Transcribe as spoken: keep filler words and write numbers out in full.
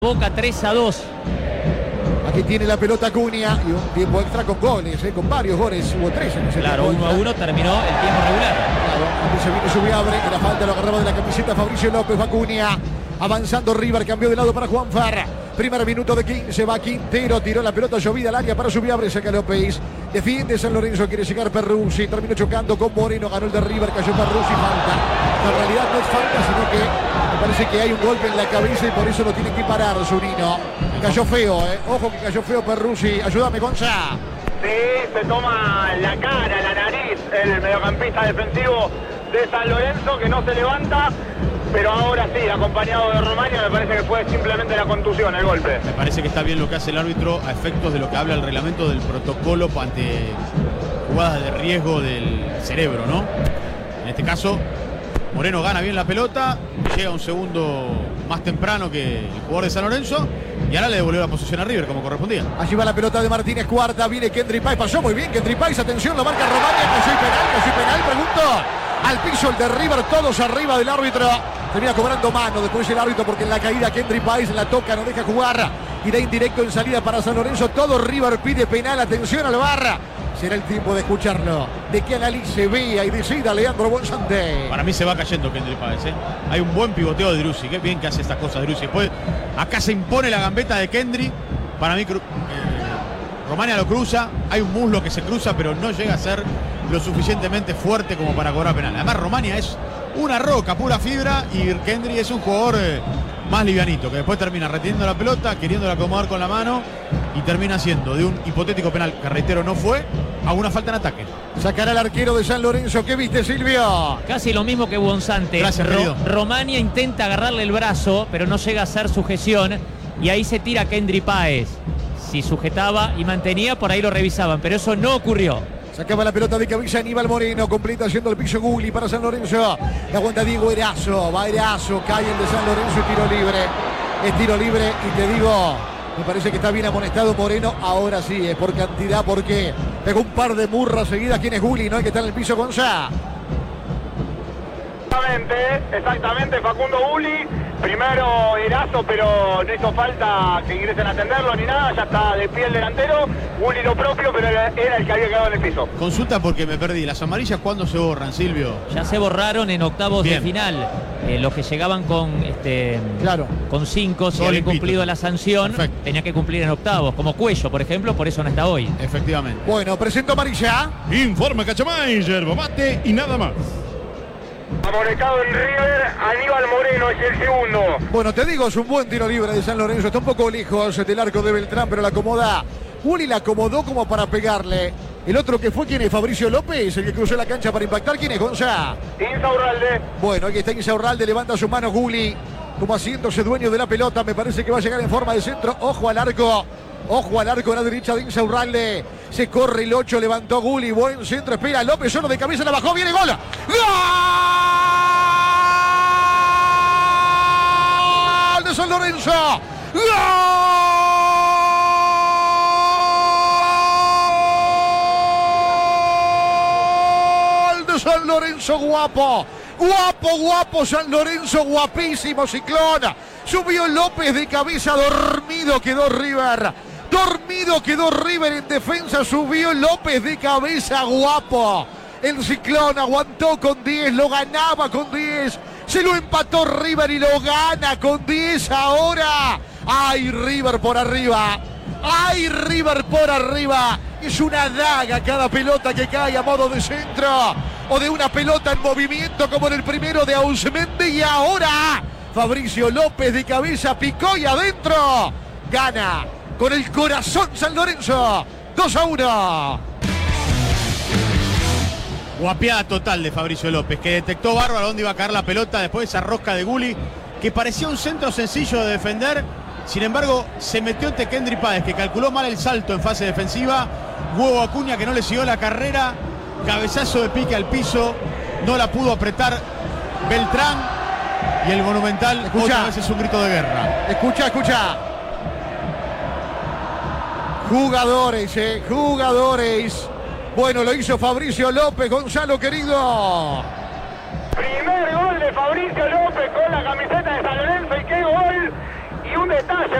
Boca tres a dos. Aquí tiene la pelota Acuña y un tiempo extra con goles, eh, con varios goles. Hubo tres en ese Claro, tiempo uno a extra. uno terminó el tiempo regular. Claro, aquí se viene Subiabre, que la falta lo agarraba de la camiseta Fabricio López. Acuña avanzando, River cambió de lado para Juanfar. Primer minuto de quince, va Quintero, tiró la pelota llovida al área para Subiabre, saca López. Defiende San Lorenzo, quiere llegar Perruzzi, terminó chocando con Moreno, ganó el de River, cayó Perruzzi, falta. En realidad no es falta, sino que me parece que hay un golpe en la cabeza y por eso lo tiene que parar Zunino. Cayó feo, eh. Ojo que cayó feo Perruzzi. Ayúdame, Gonza. Sí, se toma la cara, la nariz, el mediocampista defensivo de San Lorenzo, que no se levanta, pero ahora sí, acompañado de Romaña, me parece que fue simplemente la contusión, el golpe. Me parece que está bien lo que hace el árbitro a efectos de lo que habla el reglamento del protocolo ante jugadas de riesgo del cerebro, ¿no? En este caso, Moreno gana bien la pelota, llega un segundo más temprano que el jugador de San Lorenzo y ahora le devolvió la posición a River como correspondía. Allí va la pelota de Martínez Cuarta, viene Kendry Páez, pasó muy bien Kendry Páez, atención, lo marca Romaña, cayó y penal, cayó y penal, pregunto. Al piso el de River, todos arriba del árbitro. Termina cobrando mano después el árbitro porque en la caída Kendry Páez la toca, no deja jugar. Y da indirecto en salida para San Lorenzo. Todo River pide penal, atención al V A R. Será el tiempo de escucharlo, de que analice, vea y decida Leandro Bonsante. Para mí se va cayendo Kendry Páez, ¿eh? Hay un buen pivoteo de Driussi, qué bien que hace estas cosas Driussi. Después acá se impone la gambeta de Kendry. Para mí eh, Romaña lo cruza, hay un muslo que se cruza, pero no llega a ser lo suficientemente fuerte como para cobrar penal. Además Romaña es una roca, pura fibra, y Kendry es un jugador eh, más livianito, que después termina reteniendo la pelota, queriéndola acomodar con la mano y termina haciendo de un hipotético penal que reitero no fue, a una falta en ataque. Sacará el arquero de San Lorenzo. ¿Qué viste, Silvio? Casi lo mismo que Bonsante. Gracias, Río. Romaña intenta agarrarle el brazo, pero no llega a hacer sujeción. Y ahí se tira Kendry Páez. Si sujetaba y mantenía, por ahí lo revisaban, pero eso no ocurrió. Sacaba la pelota de cabeza Aníbal Moreno, completa haciendo el piso Gulli para San Lorenzo. La aguanta Diego Erazo, va Erazo, cae el de San Lorenzo y tiro libre. Es tiro libre y te digo, me parece que está bien amonestado Moreno. Ahora sí, es por cantidad, porque pegó un par de murras seguidas. ¿Quién es Gulli? ¿No hay que estar en el piso, Gonza? Exactamente, exactamente, Facundo Gulli. Primero Erazo, pero no hizo falta que ingresen a atenderlo ni nada, ya está de pie el delantero. Gulli lo propio, pero era, era el que había quedado en el piso. Consulta porque me perdí, ¿las amarillas cuándo se borran, Silvio? Ya se borraron en octavos Bien. de final. Eh, los que llegaban con este Claro. con cinco, si Todo habían limpito. cumplido la sanción, Perfecto. tenía que cumplir en octavos, como Cuello, por ejemplo, por eso no está hoy. Efectivamente. Bueno, presento amarilla. Informa Cachamay, yerba mate y nada más. Amonestado en River, Aníbal Moreno es el segundo. Bueno, te digo, es un buen tiro libre de San Lorenzo. Está un poco lejos del arco de Beltrán, pero la acomoda. Gulli la acomodó como para pegarle. El otro que fue, ¿quién es? Fabricio López, el que cruzó la cancha para impactar. ¿Quién es, Gonza? Insaurralde. Bueno, aquí está Insaurralde, levanta su mano Gulli, como haciéndose dueño de la pelota. Me parece que va a llegar en forma de centro. Ojo al arco. Ojo al arco a la derecha de Insaurralde. Se corre el ocho, levantó Gulli. Buen centro, espera López, solo de cabeza la bajó. Viene gol. ¡Gol! De San Lorenzo. ¡Gol de San Lorenzo! Guapo. Guapo, guapo San Lorenzo, guapísimo Ciclón. Subió López de cabeza, dormido quedó River. Dormido quedó River en defensa, subió López de cabeza, guapo. El Ciclón aguantó con diez, lo ganaba con diez. Se lo empató River y lo gana con diez ahora. ¡Ay, River por arriba! ¡Ay, River por arriba! Es una daga cada pelota que cae a modo de centro. O de una pelota en movimiento como en el primero de Ausmendi. Y ahora Fabricio López de cabeza picó y adentro. Gana con el corazón San Lorenzo. dos a uno. Guapiada total de Fabricio López, que detectó bárbaro dónde iba a caer la pelota después de esa rosca de Gulli, que parecía un centro sencillo de defender. Sin embargo, se metió ante Kendry Páez, que calculó mal el salto en fase defensiva. Hugo Acuña, que no le siguió la carrera. Cabezazo de pique al piso. No la pudo apretar Beltrán. Y el Monumental, Escucha. otra vez es un grito de guerra. Escucha, escucha. Jugadores, eh, jugadores. Bueno, lo hizo Fabricio López, Gonzalo querido. Primer gol de Fabricio López con la camiseta de San Lorenzo y qué gol. Y un detalle.